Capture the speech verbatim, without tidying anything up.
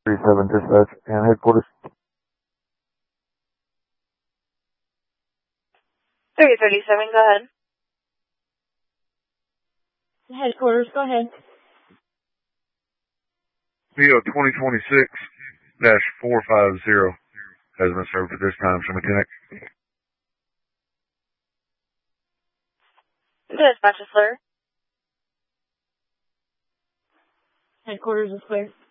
three seven dispatch and headquarters. three thirty-seven, go ahead. Headquarters, go ahead. P O twenty twenty-six dash four five zero has been served at this time. Should we connect? Dispatch is clear. Headquarters is clear.